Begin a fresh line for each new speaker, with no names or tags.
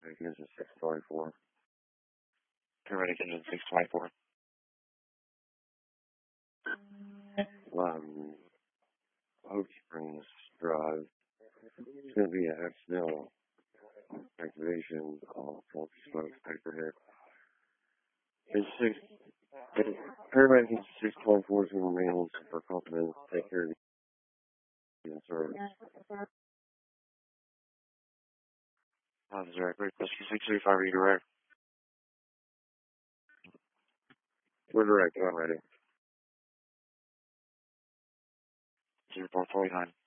Engine 624.
Paramedic engine 624.
Oak Springs Drive. It's going to be an accidental activation of faulty smoke detector here. Paramedic engine 624 is going to remain on for a couple minutes to take care of the service.
This is Eric. Rescue 635, are you direct?
We're direct, I'm ready.
0449.